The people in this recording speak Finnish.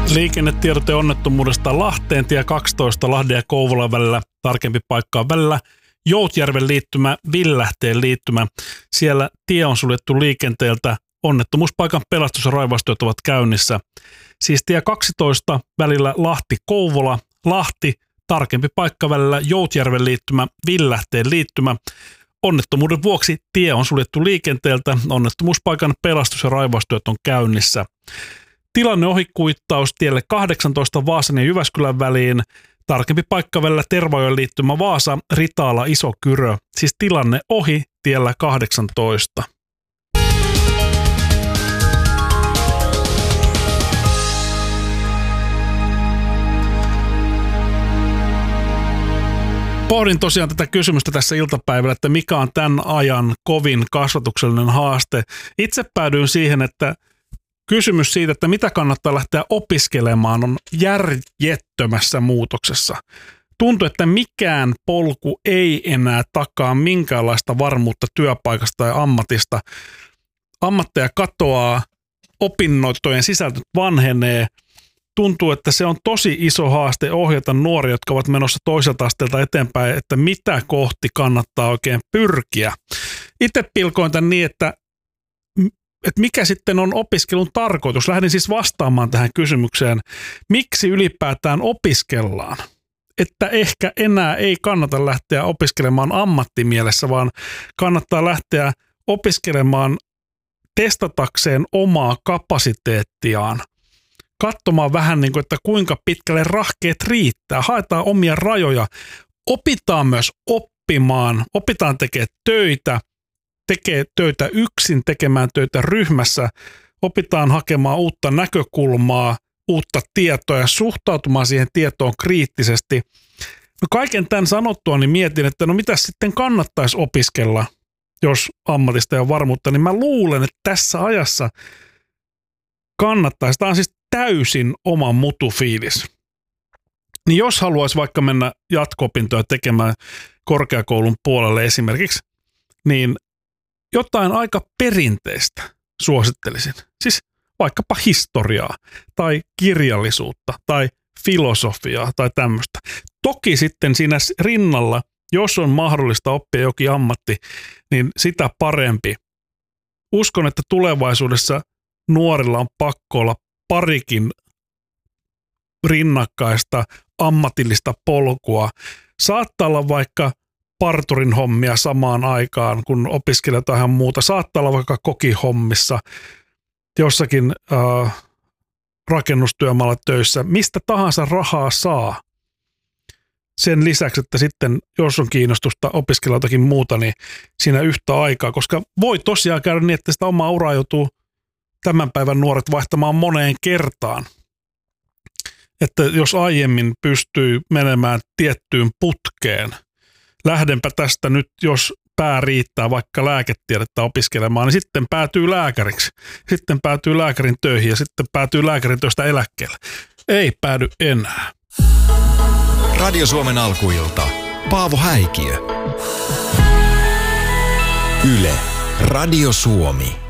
Liikennetiedote onnettomuudesta Lahteen, tie 12 Lahden ja Kouvolan välillä, tarkempi paikka on välillä Joutjärven liittymä, Villähteen liittymä. Siellä tie on suljettu liikenteeltä, onnettomuuspaikan pelastus- ja raivaustyöt ovat käynnissä. Siis tie 12 välillä Lahti-Kouvola, Lahti, tarkempi paikka välillä Joutjärven liittymä, Villähteen liittymä. Onnettomuuden vuoksi tie on suljettu liikenteeltä, onnettomuuspaikan pelastus- ja raivaustyöt on käynnissä. Tilanne ohikuittaus tielle 18 Vaasan ja Jyväskylän väliin, tarkempi paikka välillä Tervajoen liittymä Vaasa, Ritaala, Iso-Kyrö. Siis tilanne ohi tiellä 18. Pohdin tosiaan tätä kysymystä tässä iltapäivällä, että mikä on tämän ajan kovin kasvatuksellinen haaste. Itse päädyin siihen, että kysymys siitä, että mitä kannattaa lähteä opiskelemaan, on järjettömässä muutoksessa. Tuntuu, että mikään polku ei enää takaa minkäänlaista varmuutta työpaikasta ja ammatista. Ammatteja katoaa, opintojen sisältö vanhenee. Tuntuu, että se on tosi iso haaste ohjata nuoria, jotka ovat menossa toiselta asteelta eteenpäin, että mitä kohti kannattaa oikein pyrkiä. Itse pilkoin tämän niin, että mikä sitten on opiskelun tarkoitus. Lähdin siis vastaamaan tähän kysymykseen, miksi ylipäätään opiskellaan. Että ehkä enää ei kannata lähteä opiskelemaan ammattimielessä, vaan kannattaa lähteä opiskelemaan testatakseen omaa kapasiteettiaan. Katsomaan vähän niin kuin, että kuinka pitkälle rahkeet riittää. Haetaan omia rajoja. Opitaan myös oppimaan. Opitaan tekemään töitä. Tekee töitä yksin, tekemään töitä ryhmässä. Opitaan hakemaan uutta näkökulmaa, uutta tietoa ja suhtautumaan siihen tietoon kriittisesti. No kaiken tämän sanottua, niin mietin, että no mitä sitten kannattaisi opiskella, jos ammatista ei ole varmuutta. Niin mä luulen, että tässä ajassa kannattaisi. Tämä on siis täysin oma mutufiilis. Niin jos haluaisi vaikka mennä jatko-opintoja tekemään korkeakoulun puolelle esimerkiksi, niin jotain aika perinteistä suosittelisin. Siis vaikkapa historiaa tai kirjallisuutta tai filosofiaa tai tämmöistä. Toki sitten siinä rinnalla, jos on mahdollista oppia jokin ammatti, niin sitä parempi. Uskon, että tulevaisuudessa nuorilla on pakko olla parikin rinnakkaista ammatillista polkua. Saattaa olla vaikka parturin hommia samaan aikaan, kun opiskelee jotain muuta. Saattaa olla vaikka kokihommissa, jossakin rakennustyömaalla töissä. Mistä tahansa rahaa saa. Sen lisäksi, että sitten jos on kiinnostusta opiskella jotakin muuta, niin siinä yhtä aikaa. Koska voi tosiaan käydä niin, että sitä omaa uraa joutuu tämän päivän nuoret vaihtamaan moneen kertaan. Että jos aiemmin pystyy menemään tiettyyn putkeen, lähdenpä tästä nyt, jos pää riittää vaikka lääketiedettä opiskelemaan, niin sitten päätyy lääkäriksi. Sitten päätyy lääkärin töihin ja sitten päätyy lääkärin töistä eläkkeelle. Ei päädy enää. Radio Suomen alkuilta. Paavo Häikiö. Yle. Radio Suomi.